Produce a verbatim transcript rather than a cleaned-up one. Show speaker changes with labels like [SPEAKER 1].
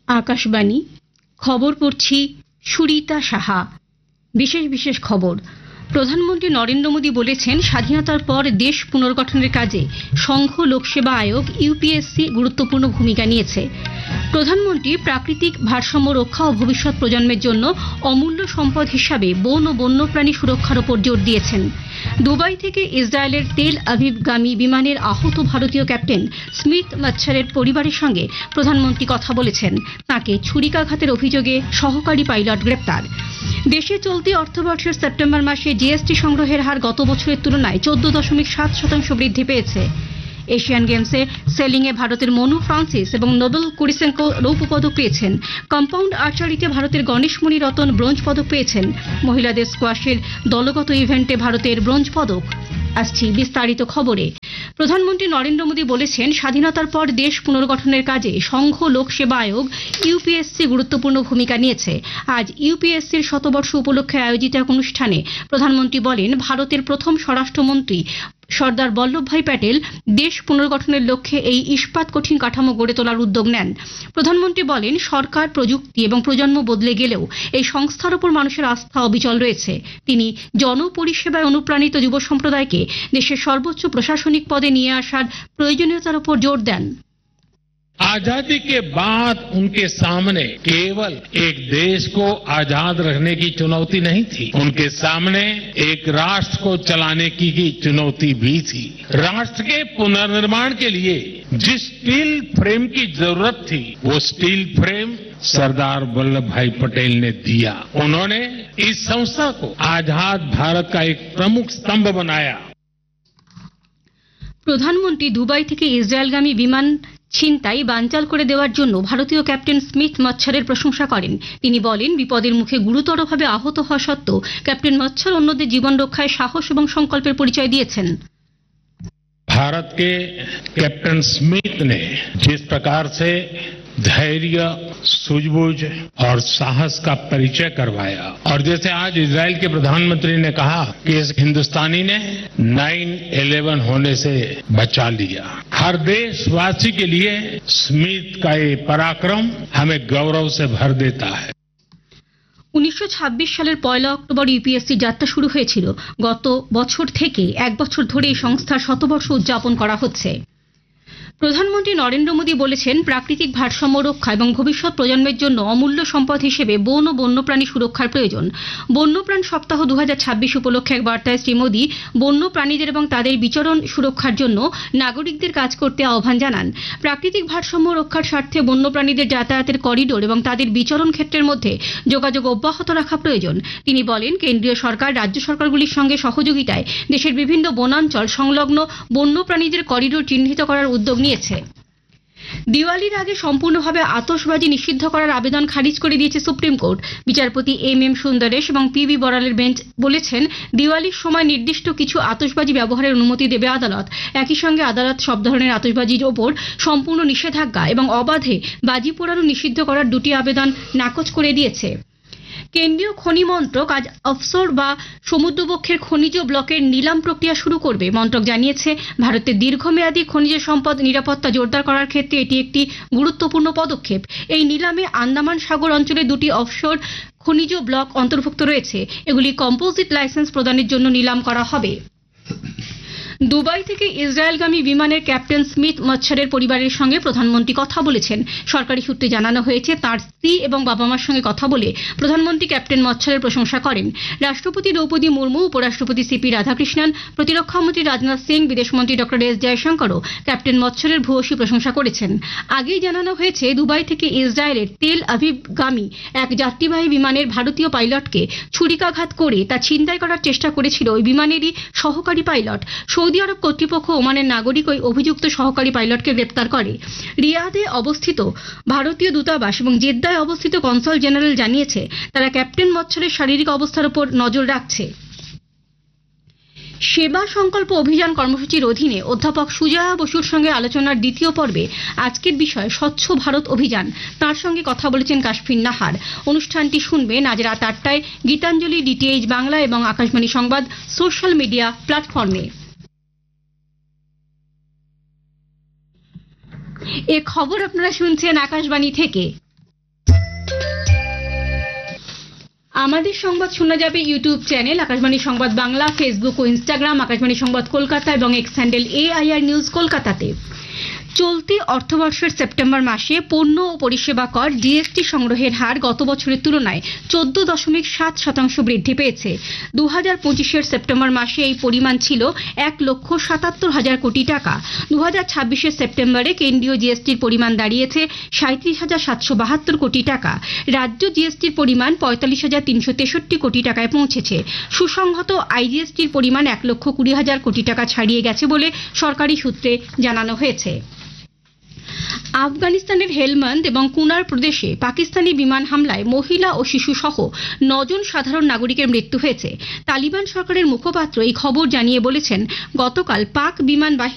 [SPEAKER 1] আকাশবাণী খবর পড়ছি সুরিতা সাহা। বিশেষ বিশেষ খবর। প্রধানমন্ত্রী নরেন্দ্র মোদী বলেছেন, স্বাধীনতার পর দেশ পুনর্গঠনের কাজে সংঘ লোকসেবা আয়োগ ইউপিএসসি গুরুত্বপূর্ণ ভূমিকা নিয়েছে। প্রধানমন্ত্রী প্রাকৃতিক ভারসাম্য রক্ষা ও ভবিষ্যৎ প্রজন্মের জন্য অমূল্য সম্পদ হিসাবে বন ও বন্যপ্রাণী সুরক্ষার উপর জোর দিয়েছেন। দুবাই থেকে ইসরায়েলের তেল আভিভগামী বিমানের আহত ভারতীয় ক্যাপ্টেন স্মিথ মাচ্ছারের পরিবারের সঙ্গে প্রধানমন্ত্রী কথা বলেছেন। তাঁকে ছুরিকাঘাতের অভিযোগে সহকারী পাইলট গ্রেপ্তার। দেশে চলতি অর্থবর্ষের সেপ্টেম্বর মাসে জিএসটি সংগ্রহের হার গত বছরের তুলনায় চোদ্দ দশমিক সাত শতাংশ বৃদ্ধি পেয়েছে। এশিয়ান গেমসে সেলিংয়ে ভারতের মনু ফ্রান্সিস এবং নোবেল কুরিসেঙ্কো রৌপ্য পদক পেয়েছেন। কম্পাউন্ড আর্চারিতে ভারতের গণেশমণি রতন ব্রোঞ্জ পদক পেয়েছেন। মহিলাদের স্কোয়াশের দলগত ইভেন্টে ভারতের ব্রোঞ্জ পদক। আসছি বিস্তারিত খবরে। প্রধানমন্ত্রী নরেন্দ্র মোদী বলেছেন, স্বাধীনতার পর দেশ পুনর্গঠনের কাজে সংঘ লোকসেবা আয়োগ ইউপিএসসি গুরুত্বপূর্ণ ভূমিকা নিয়েছে। আজ ইউপিএসসির শতবর্ষ উপলক্ষে আয়োজিত এক অনুষ্ঠানে প্রধানমন্ত্রী বলেন, ভারতের প্রথম স্বরাষ্ট্রমন্ত্রী সর্দার বল্লভভাই প্যাটেল দেশ পুনর্গঠনের লক্ষ্যে এই ইস্পাত কঠিন কাঠামো গড়ে তোলার উদ্যোগ নেন। প্রধানমন্ত্রী বলেন, সরকার, প্রযুক্তি এবং প্রজন্ম বদলে গেলেও এই সংস্থার উপর মানুষের আস্থা অবিচল রয়েছে। তিনি জনপরিষেবায় অনুপ্রাণিত যুব সম্প্রদায়কে দেশের সর্বোচ্চ প্রশাসনিক পদে নিয়ে আসার প্রয়োজনীয়তার উপর জোর দেন।
[SPEAKER 2] आजादी के बाद उनके सामने केवल एक देश को आजाद रखने की चुनौती नहीं थी, उनके सामने एक राष्ट्र को चलाने की, की चुनौती भी थी। राष्ट्र के पुनर्निर्माण के लिए जिस स्टील फ्रेम की जरूरत थी, वो स्टील फ्रेम सरदार वल्लभ भाई पटेल ने दिया। उन्होंने इस संस्था को आजाद भारत का एक प्रमुख स्तंभ बनाया।
[SPEAKER 1] প্রধানমন্ত্রী দুবাই থেকে ইসরায়েলগামী বিমান ছিনতাই বানচাল করে দেওয়ার জন্য ভারতীয় ক্যাপ্টেন স্মিথ মচ্ছারের প্রশংসা করেন। তিনি বলেন, বিপদের মুখে গুরুতরভাবে আহত হওয়া সত্ত্বেও ক্যাপ্টেন মচ্ছার অন্যদের জীবন রক্ষায় সাহস এবং সংকল্পের পরিচয় দিয়েছেন।
[SPEAKER 2] भारत के कैप्टन स्मिथ ने जिस प्रकार से धैर्य, सूझबूझ और साहस का परिचय करवाया, और जैसे आज इजराइल के प्रधानमंत्री ने कहा कि इस हिंदुस्तानी ने नाइन इलेवन होने से बचा लिया। हर देशवासी के लिए स्मिथ का ये पराक्रम हमें गौरव से भर देता है।
[SPEAKER 1] উনিশশো ছাব্বিশ সালের পয়লা অক্টোবর ইউপিএসসি যাত্রা শুরু হয়েছিল। গত বছর থেকে এক বছর ধরে এই সংস্থার শতবর্ষ উদযাপন করা হচ্ছে। প্রধানমন্ত্রী নরেন্দ্র মোদী বলেছেন, প্রাকৃতিক ভারসাম্য রক্ষা এবং ভবিষ্যৎ প্রজন্মের জন্য অমূল্য সম্পদ হিসেবে বন ও বন্যপ্রাণী সুরক্ষার প্রয়োজন। বন্যপ্রাণ সপ্তাহ দু হাজার ছাব্বিশ উপলক্ষে এক বার্তায় শ্রী মোদী বন্য প্রাণীদের এবং তাদের বিচরণ সুরক্ষার জন্য নাগরিকদের কাজ করতে আহ্বান জানান। প্রাকৃতিক ভারসাম্য রক্ষার স্বার্থে বন্যপ্রাণীদের যাতায়াতের করিডোর এবং তাদের বিচরণ ক্ষেত্রের মধ্যে যোগাযোগ অব্যাহত রাখা প্রয়োজন। তিনি বলেন, কেন্দ্রীয় সরকার রাজ্য সরকারগুলির সঙ্গে সহযোগিতায় দেশের বিভিন্ন বনাঞ্চল সংলগ্ন বন্যপ্রাণীদের করিডোর চিহ্নিত করার উদ্যোগ নিয়েছে। দিওয়ালির আগে সম্পূর্ণভাবে আতশবাজি নিষিদ্ধ করার আবেদন খারিজ করে দিয়েছে সুপ্রিম কোর্ট। বিচারপতি এম এম সুন্দরেশ এবং পি বি বড়ালের বেঞ্চ বলেছেন, দিওয়ালির সময় নির্দিষ্ট কিছু আতশবাজি ব্যবহারের অনুমতি দেবে আদালত। একই সঙ্গে আদালত সব ধরনের আতশবাজির ওপর সম্পূর্ণ নিষেধাজ্ঞা এবং অবাধে বাজি পোড়ানো নিষিদ্ধ করার দুটি আবেদন নাকচ করে দিয়েছে। কেন্দ্রীয় খনি মন্ত্রক আজ অফশোর বা সমুদ্রবক্ষের খনিজ ব্লকের নিলাম প্রক্রিয়া শুরু করবে। মন্ত্রক জানিয়েছে, ভারতের দীর্ঘমেয়াদী খনিজ সম্পদ নিরাপত্তা জোরদার করার ক্ষেত্রে এটি একটি গুরুত্বপূর্ণ পদক্ষেপ। এই নিলামে আন্দামান সাগর অঞ্চলে দুটি অফশোর খনিজ ব্লক অন্তর্ভুক্ত রয়েছে। এগুলি কম্পোজিট লাইসেন্স প্রদানের জন্য নিলাম করা হবে। দুবাই থেকে ইসরায়েলগামী বিমানের ক্যাপ্টেন স্মিথ মচ্ছারের পরিবারের সঙ্গে প্রধানমন্ত্রী কথা বলেছেন। সরকারি সূত্রে জানানো হয়েছে, তার স্ত্রী এবং বাবা মার সঙ্গে কথা বলে প্রধানমন্ত্রী ক্যাপ্টেন মচ্ছারের প্রশংসা করেন। রাষ্ট্রপতি দ্রৌপদী মুর্মু, উপরাষ্ট্রপতি সিপি রাধাকৃষ্ণন, প্রতিরক্ষামন্ত্রী রাজনাথ সিং, বিদেশমন্ত্রী ডক্টর এস জয়শঙ্করও ক্যাপ্টেন মচ্ছারের ভূয়সী প্রশংসা করেছেন। আগেই জানানো হয়েছে, দুবাই থেকে ইসরায়েলের তেল আভিভগামী এক যাত্রীবাহী বিমানের ভারতীয় পাইলটকে ছুরিকাঘাত করে তা ছিনতাই করার চেষ্টা করেছিল ওই বিমানেরই সহকারী পাইলট। সৌদি আরব কর্তৃপক্ষ ওমানের নাগরিক ওই অভিযুক্ত সহকারী পাইলটকে গ্রেপ্তার করে। রিয়াদে অবস্থিত ভারতীয় দূতাবাস এবং জেদ্দায় অবস্থিত কনসাল জেনারেল জানিয়েছে, তারা ক্যাপ্টেন মচ্ছরের শারীরিক অবস্থার উপর নজর রাখছে। সেবা সংকল্প অভিযান কর্মসূচির অধীনে অধ্যাপক সুজয়া বসুর সঙ্গে আলোচনার দ্বিতীয় পর্বে আজকের বিষয় স্বচ্ছ ভারত অভিযান। তার সঙ্গে কথা বলেছেন কাশফিন নাহার। অনুষ্ঠানটি শুনবেন আজ রাত আটটায় গীতাঞ্জলি, ডিটিএইচ বাংলা এবং আকাশবাণী সংবাদ সোশ্যাল মিডিয়া প্ল্যাটফর্মে। এ খবর আপনারা শুনছেন আকাশবাণী থেকে। আমাদের সংবাদ শোনা যাবে ইউটিউব চ্যানেল আকাশবাণী সংবাদ বাংলা, ফেসবুক ও ইনস্টাগ্রাম আকাশবাণী সংবাদ কলকাতা এবং এক্স হ্যান্ডেল এআইআর নিউজ কলকাতাতে। চলতি অর্থবর্ষের সেপ্টেম্বর মাসে পণ্য ও পরিষেবা কর জিএসটি সংগ্রহের হার গত বছরের তুলনায় চোদ্দ দশমিক সাত শতাংশ বৃদ্ধি পেয়েছে। দু হাজার পঁচিশের সেপ্টেম্বর মাসে এই পরিমাণ ছিল এক লক্ষ সাতাত্তর হাজার কোটি টাকা। দু হাজার ছাব্বিশের সেপ্টেম্বরে কেন্দ্রীয় জিএসটির পরিমাণ দাঁড়িয়েছে সাঁত্রিশ হাজার সাতশো বাহাত্তর কোটি টাকা। রাজ্য জিএসটির পরিমাণ পঁয়তাল্লিশ হাজার তিনশো তেষট্টি কোটি টাকায় পৌঁছেছে। সুসংহত আইজিএসটির পরিমাণ এক লক্ষ কুড়ি হাজার কোটি টাকা ছাড়িয়ে গেছে বলে সরকারি সূত্রে জানানো হয়েছে। আফগানিস্তানের হেলমন্দ এবং কুনার প্রদেশে পাকিস্তানি বিমান হামলায় মহিলা ও শিশু সহ নজন সাধারণ নাগরিকের মৃত্যু হয়েছে। তালিবান সরকারের মুখপাত্র এই খবর জানিয়ে বলেছেন, গতকাল পাক বিমান বাহিনী